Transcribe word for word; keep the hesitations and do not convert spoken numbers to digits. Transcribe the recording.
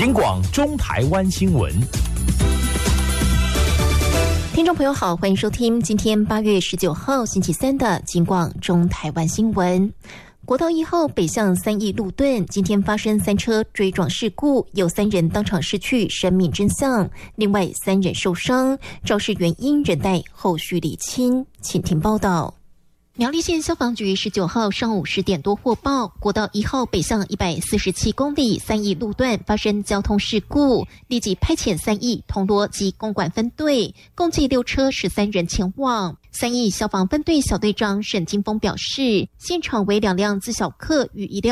警广中台湾新闻。 听众朋友好，欢迎收听今天八月十九号星期三的警广中台湾新闻。国道一号北向三义路段今天发生三车追撞事故，有三人当场失去生命真相，另外三人受伤，肇事原因仍待后续厘清。请听报道。苗栗县消防局十九号上午十点多获报，国道一号北向一百四十七公里三义路段发生交通事故，立即派遣三义铜锣及公管分队，共计六车十三人前往。三义消防分队小队长沈金峰表示，现场为两辆自小客与一辆